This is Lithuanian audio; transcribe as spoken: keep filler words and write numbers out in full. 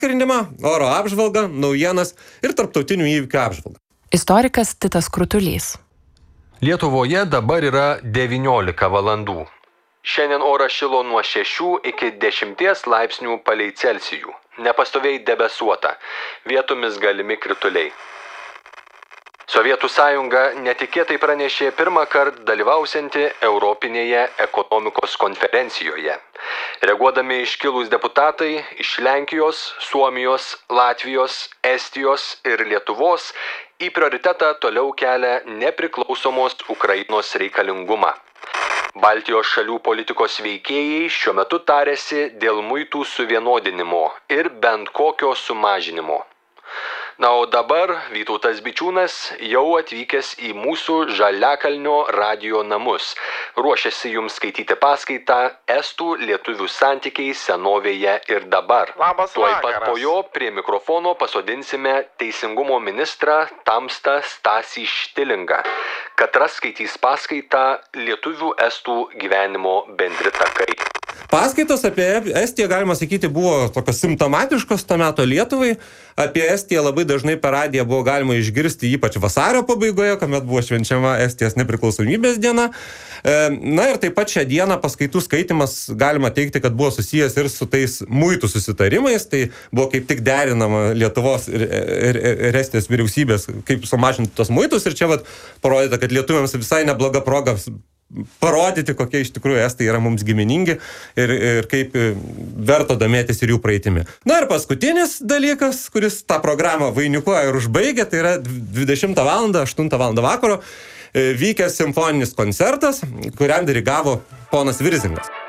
karinimą, oro apžvalgą, naujienas ir tarptautinių įvykių apžvalgą. Istorikas Titas Krutulys. Lietuvoje dabar yra devyniolika valandų. Šiandien oras šilo nuo šešių iki dešimties laipsnių palei Celsijų. Nepastoviai debesuota. Vietomis galimi krituliai. Sovietų sąjunga netikėtai pranešė pirmą kartą dalyvausianti Europinėje ekonomikos konferencijoje. Reaguodami iškilūs deputatai iš Lenkijos, Suomijos, Latvijos, Estijos ir Lietuvos į prioritetą toliau kelia nepriklausomos Ukrainos reikalingumą. Baltijos šalių politikos veikėjai šiuo metu tarėsi dėl muitų suvienodinimo ir bent kokio sumažinimo. Na, o dabar Vytautas Bičiūnas jau atvykęs į mūsų Žaliakalnio radijo namus. Ruošiasi jums skaityti paskaitą Estų lietuvių santykiai senovėje ir dabar. Labas Tuoj vakaras. pat po jo prie mikrofono pasodinsime teisingumo ministrą Tamstą Stasį Štilingą. Katras skaitys paskaitą Lietuvių Estų gyvenimo bendri takai. Paskaitos apie Estiją, galima sakyti, buvo tokios simptomatiškos to meto Lietuvai. Apie Estiją labai dažnai per radiją buvo galima išgirsti ypač vasario pabaigoje, kuomet buvo švenčiama Estijos nepriklausomybės diena. Na ir taip pat šią dieną paskaitų skaitimas galima teikti, kad buvo susijęs ir su tais muitų susitarimais. Tai buvo kaip tik derinama Lietuvos ir, ir, ir Estijos vyriausybės, kaip sumažinti tos muitus. Ir čia vat parodyta, kad lietuviams visai nebloga proga parodyti, kokie iš tikrųjų estai yra mums giminingi ir, ir kaip verta domėtis ir jų praeitimi. Na ir paskutinis dalykas, kuris tą programą vainikuoja ir užbaigia, tai yra dvidešimtą valandą, aštuntą valandą vakaro vykęs simfoninis koncertas, kuriam dirigavo ponas Virzingas.